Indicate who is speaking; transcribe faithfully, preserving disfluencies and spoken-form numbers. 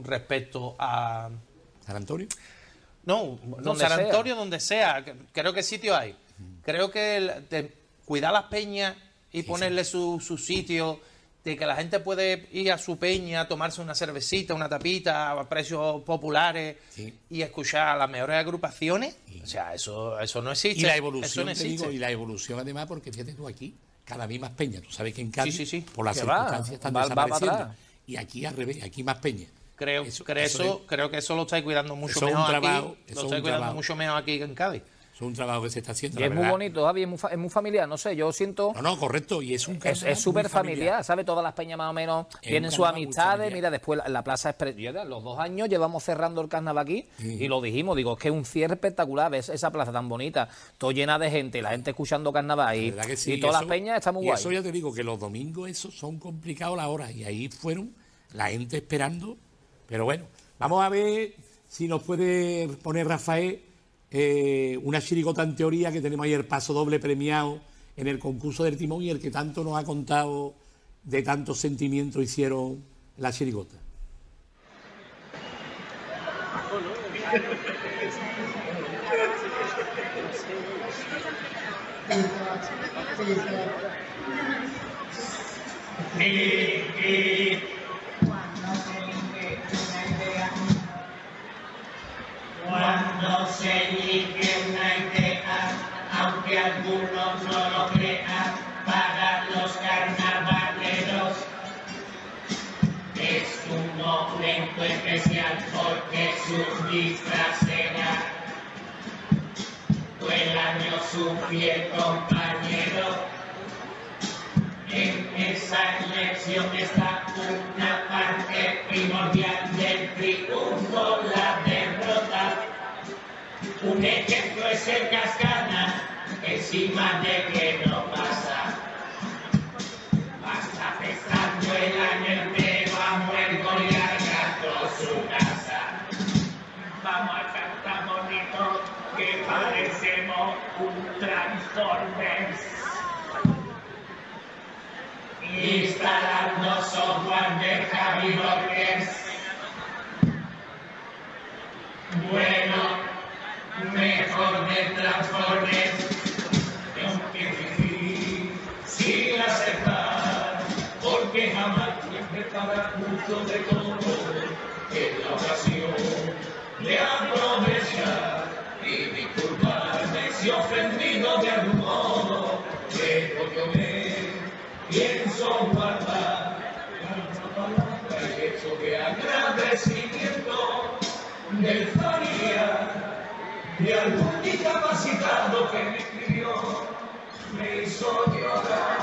Speaker 1: respecto a...
Speaker 2: ¿San Antonio?
Speaker 1: No, no San Antonio, donde sea. Creo que sitio hay. Creo que el, de cuidar las peñas y sí, ponerle sí. Su, su sitio, de que la gente puede ir a su peña, tomarse una cervecita, una tapita a precios populares sí. y escuchar a las mejores agrupaciones. Sí. O sea, eso, eso no existe.
Speaker 2: Y la evolución,
Speaker 1: eso no existe.
Speaker 2: Te digo, y la evolución además, porque fíjate tú aquí, cada vez más peñas. Tú sabes que en Cádiz,
Speaker 1: sí, sí, sí.
Speaker 2: por las circunstancias, están va, desapareciendo. Va y aquí al revés, aquí más peñas.
Speaker 1: Creo,
Speaker 2: eso,
Speaker 1: creo,
Speaker 2: eso
Speaker 1: eso, es, creo que eso lo estáis cuidando mucho mejor
Speaker 2: trabajo,
Speaker 1: aquí. Lo estáis cuidando trabajo. mucho mejor aquí en Cádiz.
Speaker 2: Es un trabajo que se está haciendo.
Speaker 3: Y es verdad. Muy bonito, Javi, es muy, es muy familiar, no sé, yo siento...
Speaker 2: No, no, correcto, y es un
Speaker 3: Es súper familiar, familiar, ¿sabes? Todas las peñas más o menos es tienen sus amistades, mira, después la, la plaza es... Los dos años llevamos cerrando el carnaval aquí sí. y lo dijimos, digo, es que es un cierre espectacular, ves esa plaza tan bonita, todo llena de gente, la gente escuchando carnaval y, sí, y todas eso, las peñas está muy
Speaker 2: y
Speaker 3: guay.
Speaker 2: Eso ya te digo, que los domingos esos son complicados las horas, y ahí fueron la gente esperando, pero bueno, vamos a ver si nos puede poner Rafael... Eh, una chirigota en teoría que tenemos ayer paso doble premiado en el concurso del timón y el que tanto nos ha contado de tantos sentimientos hicieron la chirigota.
Speaker 4: Cuando se elige una idea, aunque algunos no lo crean, para los carnavaleros es un momento especial porque su disfraz será todo el año su fiel compañero. En esa elección está una parte primordial del triunfo, la derrota. Un ejemplo es el Cascana, encima de que no pasa. Pasa pesando el año entero a muerto y al gato su casa. Vamos a cantar bonito, que parecemos un Transformers. Instalando software de Javi Borges. Bueno, mejor de Transformers. Sin aceptar, porque jamás siempre para mucho de todo. En la ocasión de aprovechar y disculparme si ofendido de algún modo. Pero yo me pienso guardar una palabra y hecho de agradecimiento del familiar de algún discapacitado que me escribió, me hizo llorar.